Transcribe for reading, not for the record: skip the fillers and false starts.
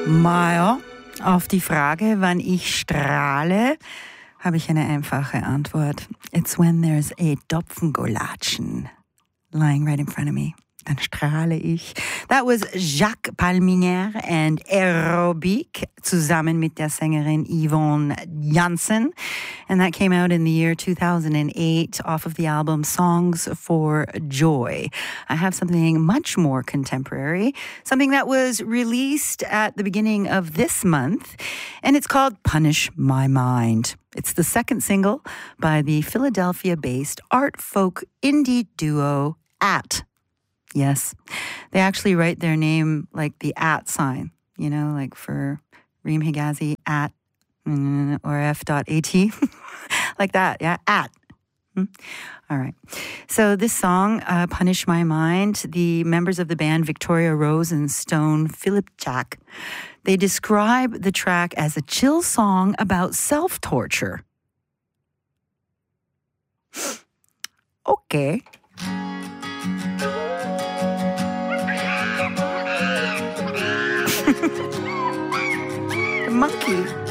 Maja, auf die Frage, wann ich strahle, habe ich eine einfache Antwort. It's when there's a Topfengolatschen lying right in front of me. Dann strahle ich. That was Jacques Palminière and Aerobic zusammen mit der Sängerin Yvonne Jansen. And that came out in the year 2008 off of the album Songs for Joy. I have something much more contemporary, something that was released at the beginning of this month, and it's called Punish My Mind. It's the second single by the Philadelphia-based art folk indie duo At. Yes, they actually write their name like the at sign, you know, like for Reem Higazi at or f.at, like that, yeah, at. All right. So this song, Punish My Mind, the members of the band Victoria Rose and Stone Filipczak, they describe the track as a chill song about self-torture. Okay. The monkey.